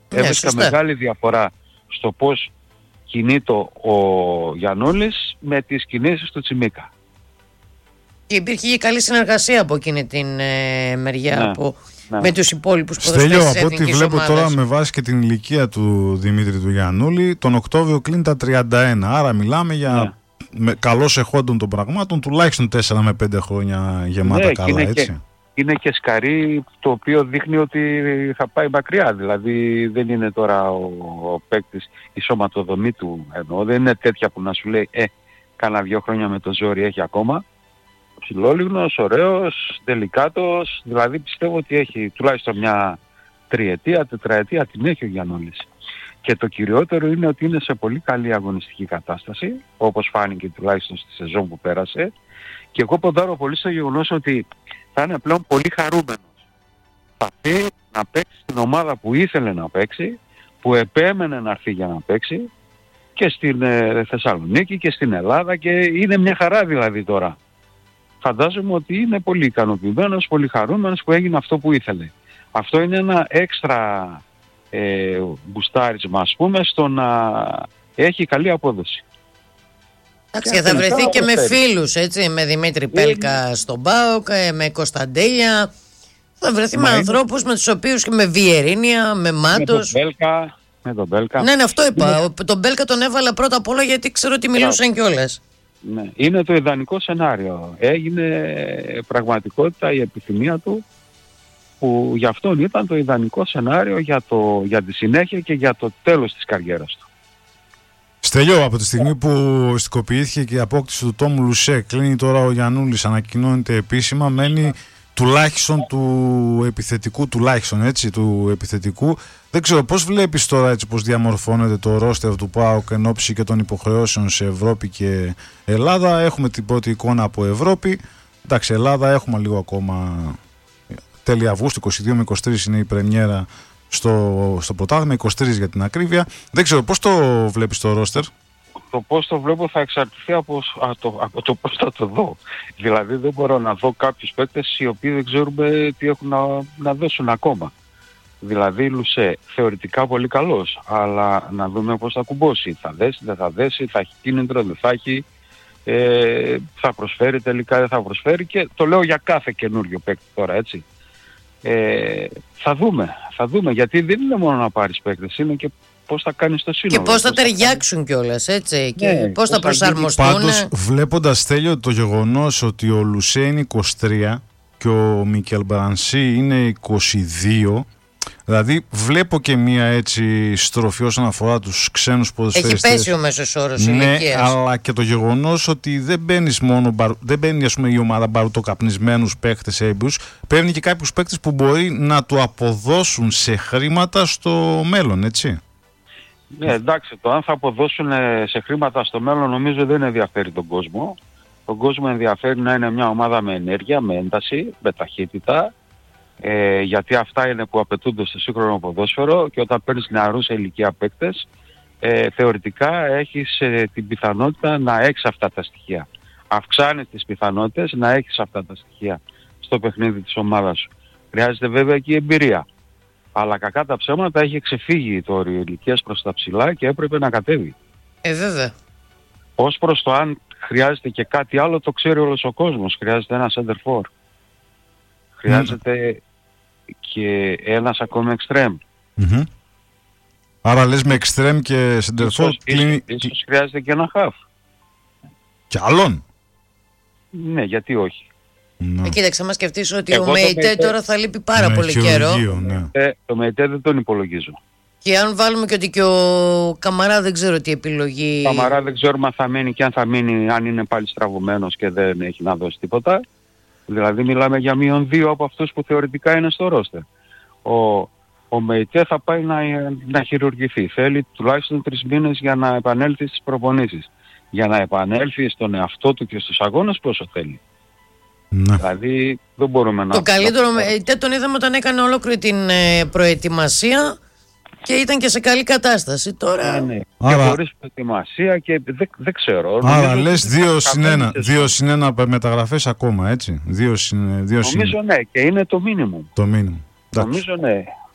Έβρισκα μεγάλη διαφορά στο πώς κινείται ο Γιαννούλης με τις κινήσεις του Τσιμίκα. Και υπήρχε και καλή συνεργασία από εκείνη την μεριά με τους υπόλοιπους ποδοσφαιριστές της Στέλιο, από ό,τι βλέπω τώρα με βάση και την ηλικία του Δημήτρη του Γιαννούλη, τον Οκτώβριο κλείνει τα 31. Άρα μιλάμε για καλώς εχόντων των πραγμάτων, τουλάχιστον 4 με 5 χρόνια γεμάτα καλά, έτσι. Είναι και σκαρί, το οποίο δείχνει ότι θα πάει μακριά. Δηλαδή δεν είναι τώρα ο παίκτης, η σωματοδομή του εννοώ, δεν είναι τέτοια που να σου λέει κάνα 2 χρόνια με το ζόρι έχει ακόμα. Ψηλόλιγνος, ωραίος, τελικάτος, δηλαδή πιστεύω ότι έχει τουλάχιστον μια 3ετία, 4ετία την έχει ο Γιαννούλης. Και το κυριότερο είναι ότι είναι σε πολύ καλή αγωνιστική κατάσταση, όπως φάνηκε τουλάχιστον στη σεζόν που πέρασε. Και εγώ ποντάρω πολύ στο γεγονός ότι θα είναι πλέον πολύ χαρούμενος. Θα πει να παίξει στην ομάδα που ήθελε να παίξει, που επέμενε να έρθει για να παίξει, και στην Θεσσαλονίκη και στην Ελλάδα, και είναι μια χαρά δηλαδή τώρα. Φαντάζομαι ότι είναι πολύ ικανοποιημένος, πολύ χαρούμενος που έγινε αυτό που ήθελε. Αυτό είναι ένα έξτρα μπουστάρισμα, ας πούμε, στο να έχει καλή απόδοση. Εντάξει, και θα βρεθεί και με φίλους, έτσι, με Δημήτρη Πέλκα στον ΠΑΟΚ, με Κωνσταντέλια. Θα βρεθεί με ανθρώπους με τους οποίους, και με Βιερίνια, με Μάτος. Με τον Πέλκα. Ναι, αυτό είπα. Τον Πέλκα τον έβαλα πρώτα απ' όλα γιατί ξέρω ότι μιλούσαν κιόλας. Ναι, είναι το ιδανικό σενάριο. Έγινε πραγματικότητα η επιθυμία του, που για αυτόν ήταν το ιδανικό σενάριο για τη συνέχεια και για το τέλος της καριέρας του. Στέλιο, από τη στιγμή που οριστικοποιήθηκε και η απόκτηση του Τόμου Λουσέ, κλείνει τώρα ο Γιαννούλης, ανακοινώνεται επίσημα, μένει τουλάχιστον του επιθετικού. Δεν ξέρω πώς βλέπεις τώρα, έτσι, πώς διαμορφώνεται το ρόστερ του ΠΑΟΚ εν ώψη και των υποχρεώσεων σε Ευρώπη και Ελλάδα. Έχουμε την πρώτη εικόνα από Ευρώπη. Εντάξει, Ελλάδα έχουμε λίγο ακόμα. Τέλη Αυγούστου, 22 με 23 είναι η πρεμιέρα στο πρωτάθλημα, 23 για την ακρίβεια. Δεν ξέρω πώς το βλέπεις το ρόστερ. Το πώς το βλέπω θα εξαρτηθεί από το πώς θα το δω. Δηλαδή δεν μπορώ να δω κάποιους παίκτες οι οποίοι δεν ξέρουμε τι έχουν να δώσουν ακόμα. Δηλαδή Λουσέ, θεωρητικά πολύ καλός, αλλά να δούμε πώς θα κουμπώσει. Θα δέσει, δεν θα δέσει, θα έχει κίνητρο, δεν θα έχει, θα προσφέρει τελικά, δεν θα προσφέρει, και το λέω για κάθε καινούριο παίκτη τώρα, έτσι. Θα δούμε, γιατί δεν είναι μόνο να πάρεις παίκτες, είναι και πώς θα κάνεις το σύνολο. Και πώς θα ταιριάξουν κιόλας, έτσι, και πώς θα προσαρμοστούν. Πάντως, βλέποντας, Στέλιο, το γεγονός ότι ο Λουσέ είναι 23 και ο Μικελ Μπρανσί είναι 22, δηλαδή βλέπω και μία έτσι στροφή όσον αφορά τους ξένους ποδοσφαιριστές. Έχει πέσει ο μέσος όρος ηλικίας. Αλλά και το γεγονός ότι δεν μπαίνει ας πούμε η ομάδα μπαρουτοκαπνισμένους παίκτες έμπειρους, παίρνει και κάποιους παίκτες που μπορεί να του αποδώσουν σε χρήματα στο μέλλον, έτσι. Ναι, εντάξει, το αν θα αποδώσουν σε χρήματα στο μέλλον νομίζω δεν ενδιαφέρει τον κόσμο. Τον κόσμο ενδιαφέρει να είναι μια ομάδα με ενέργεια, με ένταση, με ταχύτητα, γιατί αυτά είναι που απαιτούνται στο σύγχρονο ποδόσφαιρο, και όταν παίρνεις νεαρούς σε ηλικία παίκτες, θεωρητικά έχεις την πιθανότητα να έχεις αυτά τα στοιχεία. Αυξάνεις τις πιθανότητες να έχεις αυτά τα στοιχεία στο παιχνίδι της ομάδας σου. Χρειάζεται βέβαια και η εμπειρία. Αλλά κακά τα ψέματα έχει ξεφύγει το όριο ηλικίας προς τα ψηλά και έπρεπε να κατέβει. Βέβαια. Ως προς το αν χρειάζεται και κάτι άλλο, το ξέρει όλος ο κόσμος. Χρειάζεται ένα center for. Χρειάζεται και ένας ακόμη extreme. Άρα λες με extreme και center for ίσως χρειάζεται και ένα half. Κι άλλον. Ναι, γιατί όχι. Κοίταξε, μα σκεφτείς ότι ο Μεϊτέ τώρα θα λείπει πάρα πολύ καιρό. Το Μεϊτέ δεν τον υπολογίζω. Και αν βάλουμε και ότι και ο Καμαρά δεν ξέρω τι επιλογή. Ο Καμαρά δεν ξέρουμε αν θα μείνει, και αν θα μείνει, αν είναι πάλι στραβωμένος και δεν έχει να δώσει τίποτα. Δηλαδή μιλάμε για -2 από αυτούς που θεωρητικά είναι στο ρόστερ. Ο Μεϊτέ θα πάει να χειρουργηθεί. Θέλει τουλάχιστον 3 μήνες για να επανέλθει στις προπονήσεις. Για να επανέλθει στον εαυτό του και στους αγώνες πόσο θέλει. Ναι. Δηλαδή δεν μπορούμε να... Το καλύτερο Μεϊτέ τον είδαμε όταν έκανε ολόκληρη την προετοιμασία και ήταν και σε καλή κατάσταση. Τώρα... Ναι. Άρα... Και χωρίς προετοιμασία και δεν ξέρω. Άρα λες 2+1 μεταγραφές ακόμα, έτσι. 2+1. Νομίζω ναι, και είναι το μίνιμουμ. Το μίνιμουμ. Νομίζω ναι.